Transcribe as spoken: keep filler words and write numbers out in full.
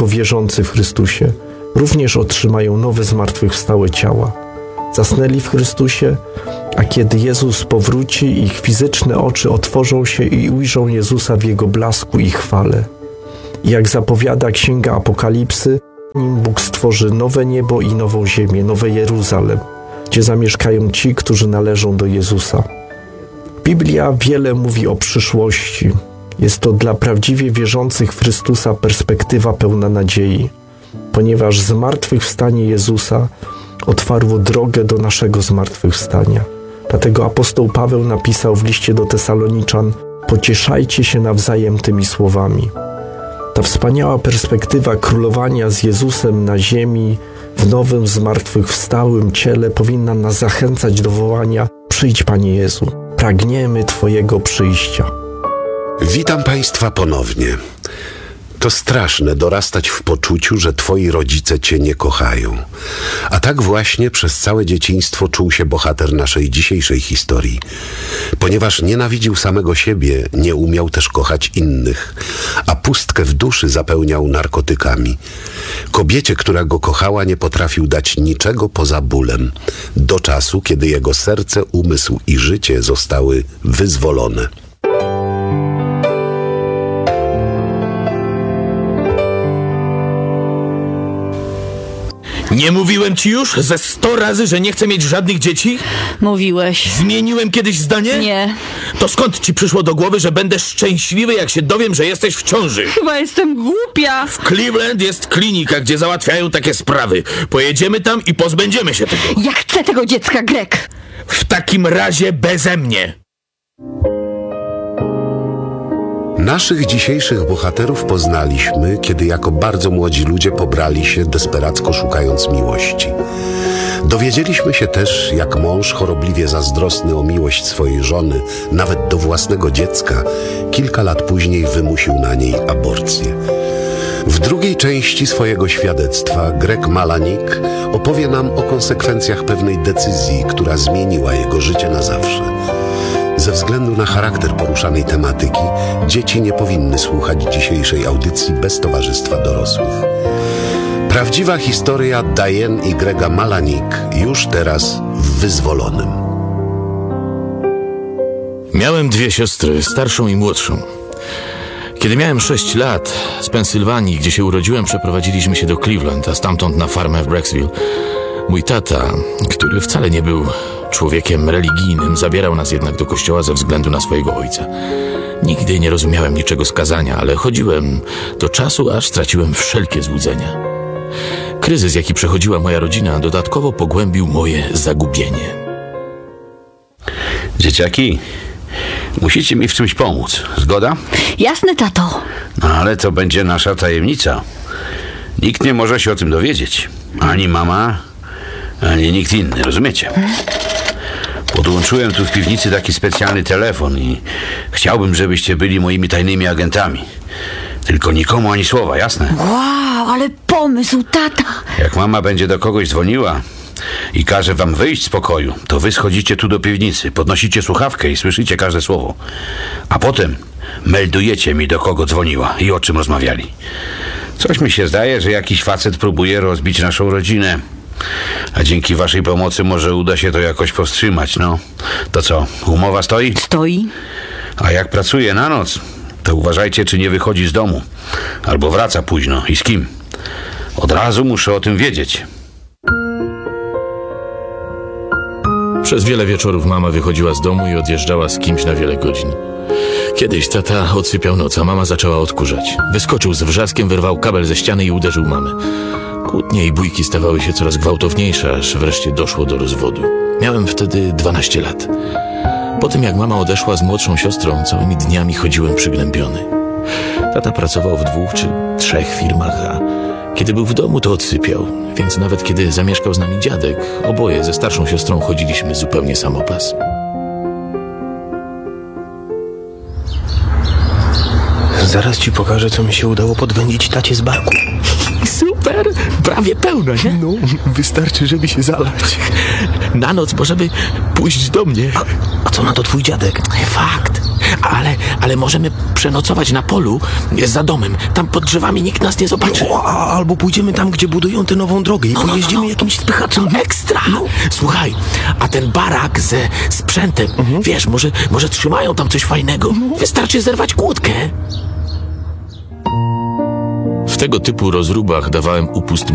jako wierzący w Chrystusie, również otrzymają nowe zmartwychwstałe ciała. Zasnęli w Chrystusie, a kiedy Jezus powróci, ich fizyczne oczy otworzą się i ujrzą Jezusa w Jego blasku i chwale. I jak zapowiada Księga Apokalipsy, nim Bóg stworzy nowe niebo i nową ziemię, nowe Jeruzalem, gdzie zamieszkają ci, którzy należą do Jezusa. Biblia wiele mówi o przyszłości. Jest to dla prawdziwie wierzących w Chrystusa perspektywa pełna nadziei, ponieważ zmartwychwstanie Jezusa otwarło drogę do naszego zmartwychwstania. Dlatego apostoł Paweł napisał w liście do Tesaloniczan: pocieszajcie się nawzajem tymi słowami. Ta wspaniała perspektywa królowania z Jezusem na ziemi, w nowym zmartwychwstałym ciele powinna nas zachęcać do wołania: przyjdź, Panie Jezu, pragniemy Twojego przyjścia. Witam Państwa ponownie. To straszne dorastać w poczuciu, że Twoi rodzice Cię nie kochają. A tak właśnie przez całe dzieciństwo czuł się bohater naszej dzisiejszej historii. Ponieważ nienawidził samego siebie, nie umiał też kochać innych, a pustkę w duszy zapełniał narkotykami. Kobiecie, która go kochała, nie potrafił dać niczego poza bólem, do czasu, kiedy jego serce, umysł i życie zostały wyzwolone. Nie mówiłem ci już ze sto razy, że nie chcę mieć żadnych dzieci? Mówiłeś. Zmieniłem kiedyś zdanie? Nie. To skąd ci przyszło do głowy, że będę szczęśliwy, jak się dowiem, że jesteś w ciąży? Chyba jestem głupia. W Cleveland jest klinika, gdzie załatwiają takie sprawy. Pojedziemy tam i pozbędziemy się tego. Ja chcę tego dziecka, Greg. W takim razie beze mnie. Naszych dzisiejszych bohaterów poznaliśmy, kiedy jako bardzo młodzi ludzie pobrali się, desperacko szukając miłości. Dowiedzieliśmy się też, jak mąż, chorobliwie zazdrosny o miłość swojej żony, nawet do własnego dziecka, kilka lat później wymusił na niej aborcję. W drugiej części swojego świadectwa Greg Malanik opowie nam o konsekwencjach pewnej decyzji, która zmieniła jego życie na zawsze. Ze względu na charakter poruszanej tematyki, dzieci nie powinny słuchać dzisiejszej audycji bez towarzystwa dorosłych. Prawdziwa historia Diane i Grega Malanik już teraz w Wyzwolonym. Miałem dwie siostry, starszą i młodszą. Kiedy miałem sześć lat, z Pensylwanii, gdzie się urodziłem, przeprowadziliśmy się do Cleveland, a stamtąd na farmę w Brecksville. Mój tata, który wcale nie był człowiekiem religijnym, zabierał nas jednak do kościoła ze względu na swojego ojca. Nigdy nie rozumiałem niczego z kazania, ale chodziłem do czasu, aż straciłem wszelkie złudzenia. Kryzys, jaki przechodziła moja rodzina, dodatkowo pogłębił moje zagubienie. Dzieciaki, musicie mi w czymś pomóc. Zgoda? Jasne, tato. No, ale to będzie nasza tajemnica. Nikt nie może się o tym dowiedzieć. Ani mama, ani nikt inny, rozumiecie? Podłączyłem tu w piwnicy taki specjalny telefon i chciałbym, żebyście byli moimi tajnymi agentami. Tylko nikomu ani słowa, jasne? Wow, ale pomysł, tata. Jak mama będzie do kogoś dzwoniła i każe wam wyjść z pokoju, to wy schodzicie tu do piwnicy, podnosicie słuchawkę i słyszycie każde słowo. A potem meldujecie mi, do kogo dzwoniła i o czym rozmawiali. Coś mi się zdaje, że jakiś facet próbuje rozbić naszą rodzinę. A dzięki waszej pomocy może uda się to jakoś powstrzymać, no. To co, umowa stoi? Stoi. A jak pracuje na noc, to uważajcie, czy nie wychodzi z domu. Albo wraca późno i z kim. Od razu muszę o tym wiedzieć. Przez wiele wieczorów mama wychodziła z domu i odjeżdżała z kimś na wiele godzin. Kiedyś tata odsypiał noc, a mama zaczęła odkurzać. Wyskoczył z wrzaskiem, wyrwał kabel ze ściany i uderzył mamę. Kłótnie i bójki stawały się coraz gwałtowniejsze, aż wreszcie doszło do rozwodu. Miałem wtedy dwanaście lat. Po tym, jak mama odeszła z młodszą siostrą, całymi dniami chodziłem przygnębiony. Tata pracował w dwóch czy trzech firmach, a kiedy był w domu, to odsypiał. Więc nawet kiedy zamieszkał z nami dziadek, oboje ze starszą siostrą chodziliśmy zupełnie samopas. Zaraz ci pokażę, co mi się udało podwędzić tacie z barku. Super! Prawie pełno, nie? No, wystarczy, żeby się zalać. Na noc możemy pójść do mnie. A, a co na to twój dziadek? Fakt. Ale, ale możemy przenocować na polu za domem. Tam pod drzewami nikt nas nie zobaczy. O, a, albo pójdziemy tam, gdzie budują tę nową drogę i pojeździmy jakimś spychaczem. Ekstra! Słuchaj, a ten barak ze sprzętem, wiesz, może, może trzymają tam coś fajnego. Wystarczy zerwać kłódkę. W tego typu rozróbach dawałem upust